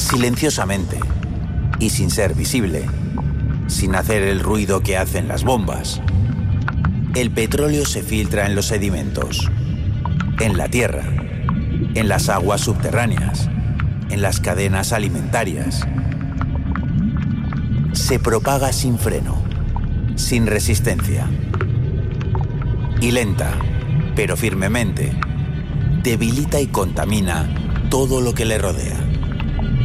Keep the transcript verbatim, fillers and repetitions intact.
silenciosamente y sin ser visible, sin hacer el ruido que hacen las bombas. El petróleo se filtra en los sedimentos, en la tierra, en las aguas subterráneas, en las cadenas alimentarias. Se propaga sin freno, sin resistencia. Y lenta, pero firmemente, debilita y contamina todo lo que le rodea.